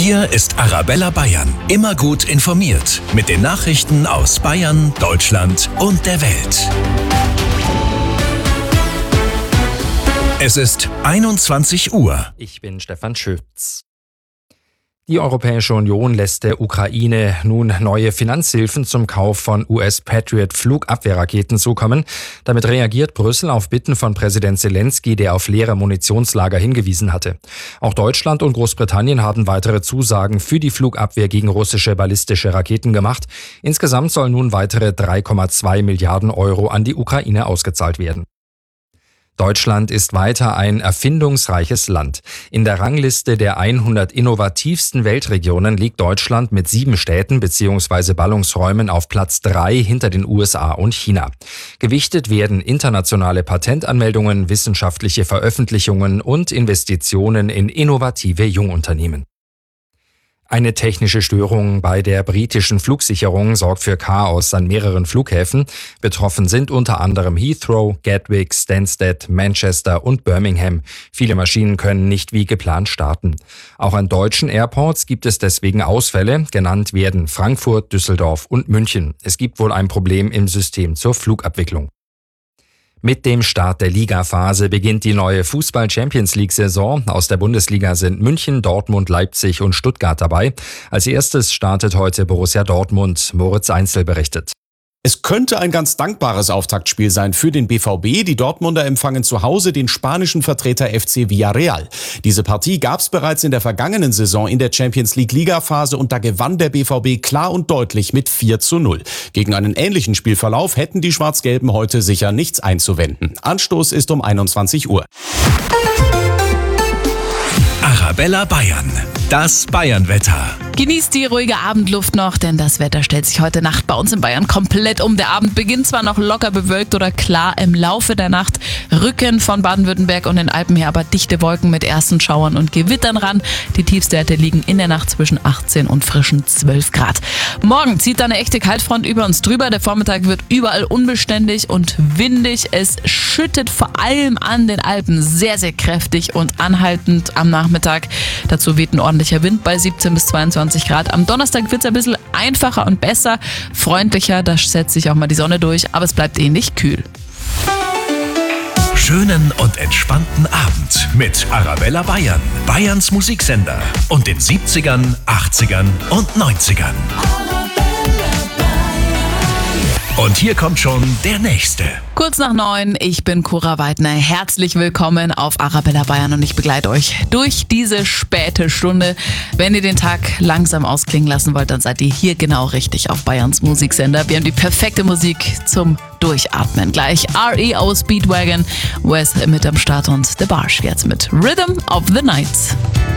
Hier ist Arabella Bayern. Immer gut informiert mit den Nachrichten aus Bayern, Deutschland und der Welt. Es ist 21 Uhr. Ich bin Stefan Schütz. Die Europäische Union lässt der Ukraine nun neue Finanzhilfen zum Kauf von US-Patriot-Flugabwehrraketen zukommen. Damit reagiert Brüssel auf Bitten von Präsident Zelensky, der auf leere Munitionslager hingewiesen hatte. Auch Deutschland und Großbritannien haben weitere Zusagen für die Flugabwehr gegen russische ballistische Raketen gemacht. Insgesamt sollen nun weitere 3,2 Milliarden Euro an die Ukraine ausgezahlt werden. Deutschland ist weiter ein erfindungsreiches Land. In der Rangliste der 100 innovativsten Weltregionen liegt Deutschland mit 7 Städten bzw. Ballungsräumen auf Platz 3 hinter den USA und China. Gewichtet werden internationale Patentanmeldungen, wissenschaftliche Veröffentlichungen und Investitionen in innovative Jungunternehmen. Eine technische Störung bei der britischen Flugsicherung sorgt für Chaos an mehreren Flughäfen. Betroffen sind unter anderem Heathrow, Gatwick, Stansted, Manchester und Birmingham. Viele Maschinen können nicht wie geplant starten. Auch an deutschen Airports gibt es deswegen Ausfälle. Genannt werden Frankfurt, Düsseldorf und München. Es gibt wohl ein Problem im System zur Flugabwicklung. Mit dem Start der Ligaphase beginnt die neue Fußball-Champions-League-Saison. Aus der Bundesliga sind München, Dortmund, Leipzig und Stuttgart dabei. Als erstes startet heute Borussia Dortmund. Moritz Einzel berichtet. Es könnte ein ganz dankbares Auftaktspiel sein für den BVB. Die Dortmunder empfangen zu Hause den spanischen Vertreter FC Villarreal. Diese Partie gab es bereits in der vergangenen Saison in der Champions-League-Ligaphase und da gewann der BVB klar und deutlich mit 4:0. Gegen einen ähnlichen Spielverlauf hätten die Schwarz-Gelben heute sicher nichts einzuwenden. Anstoß ist um 21 Uhr. Arabella Bayern. Das Bayern-Wetter. Genießt die ruhige Abendluft noch, denn das Wetter stellt sich heute Nacht bei uns in Bayern komplett um. Der Abend beginnt zwar noch locker bewölkt oder klar, im Laufe der Nacht rücken von Baden-Württemberg und den Alpen her aber dichte Wolken mit ersten Schauern und Gewittern ran. Die Tiefstwerte liegen in der Nacht zwischen 18 und frischen 12 Grad. Morgen zieht da eine echte Kaltfront über uns drüber. Der Vormittag wird überall unbeständig und windig. Es schüttet vor allem an den Alpen sehr, sehr kräftig und anhaltend am Nachmittag. Dazu weht ein ordentlicher Wind bei 17 bis 22 Grad. Am Donnerstag wird es ein bisschen einfacher und besser, freundlicher, da setzt sich auch mal die Sonne durch, aber es bleibt ähnlich kühl. Schönen und entspannten Abend mit Arabella Bayern, Bayerns Musiksender und den 70ern, 80ern und 90ern. Und hier kommt schon der Nächste. Kurz nach 9, ich bin Cora Weidner. Herzlich willkommen auf Arabella Bayern und ich begleite euch durch diese späte Stunde. Wenn ihr den Tag langsam ausklingen lassen wollt, dann seid ihr hier genau richtig auf Bayerns Musiksender. Wir haben die perfekte Musik zum Durchatmen. Gleich REO Speedwagon, Wes mit am Start und The Barsch jetzt mit Rhythm of the Night.